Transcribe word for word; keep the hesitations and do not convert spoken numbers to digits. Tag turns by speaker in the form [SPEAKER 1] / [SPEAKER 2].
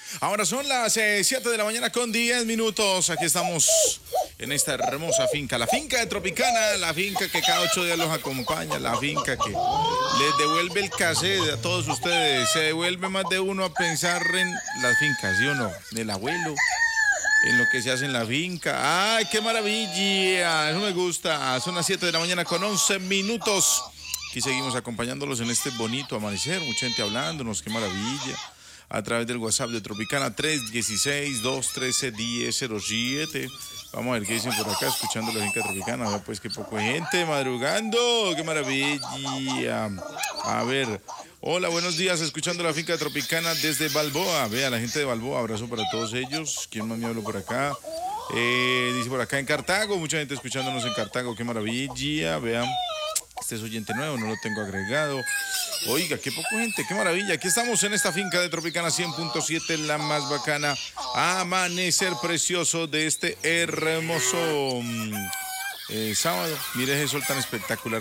[SPEAKER 1] Ahora son las eh, siete de la mañana con diez minutos. Aquí estamos en esta hermosa finca, la finca de Tropicana, la finca que cada ocho días los acompaña, la finca que les devuelve el cassette a todos ustedes. Se devuelve más de uno a pensar en las fincas, ¿sí o no? Del abuelo, en lo que se hace en la finca. ¡Ay, qué maravilla! Eso me gusta. Son las siete de la mañana con once minutos. Aquí seguimos acompañándolos en este bonito amanecer. Mucha gente hablándonos, qué maravilla. A través del WhatsApp de Tropicana tres uno seis, dos uno tres, uno cero cero siete. Vamos a ver qué dicen por acá, escuchando la finca Tropicana. Vea pues qué poco gente madrugando. ¡Qué maravilla! A ver. Hola, buenos días, escuchando la finca Tropicana desde Balboa. Vea, la gente de Balboa, abrazo para todos ellos. ¿Quién más me habló por acá? Eh, dice por acá en Cartago, mucha gente escuchándonos en Cartago. ¡Qué maravilla! Vean. Este es oyente nuevo, no lo tengo agregado. Oiga, qué poco gente, qué maravilla. Aquí estamos en esta finca de Tropicana cien punto siete, la más bacana. Amanecer precioso de este hermoso mm, eh, sábado. Mire ese sol tan espectacular.